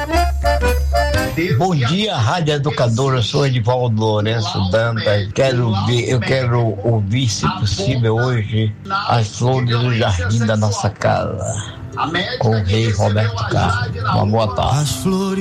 Bom dia, Rádio Educadora, eu sou Edivaldo Lourenço Dantas. Eu quero ouvir, se possível, hoje, as flores do jardim da nossa casa, com o rei Roberto Carlos. Uma boa tarde.